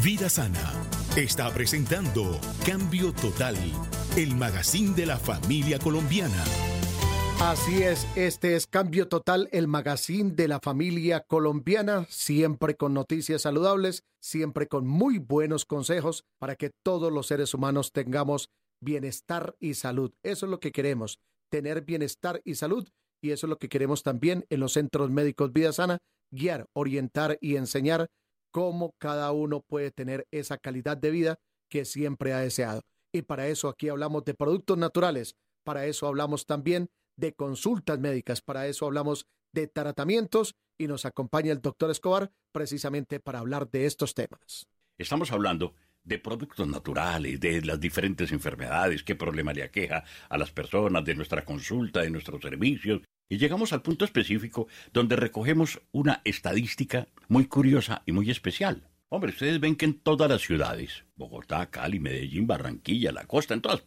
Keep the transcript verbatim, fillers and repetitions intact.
Vida Sana está presentando Cambio Total, el magazine de la familia colombiana. Así es, este es Cambio Total, el magazine de la familia colombiana, siempre con noticias saludables, siempre con muy buenos consejos para que todos los seres humanos tengamos bienestar y salud. Eso es lo que queremos, tener bienestar y salud, y eso es lo que queremos también en los centros médicos Vida Sana, guiar, orientar y enseñar cómo cada uno puede tener esa calidad de vida que siempre ha deseado. Y para eso aquí hablamos de productos naturales, para eso hablamos también de consultas médicas, para eso hablamos de tratamientos y nos acompaña el doctor Escobar precisamente para hablar de estos temas. Estamos hablando de productos naturales, de las diferentes enfermedades, qué problema le aqueja a las personas, de nuestra consulta, de nuestros servicios. Y llegamos al punto específico donde recogemos una estadística muy curiosa y muy especial. Hombre, ustedes ven que en todas las ciudades, Bogotá, Cali, Medellín, Barranquilla, la costa, en todas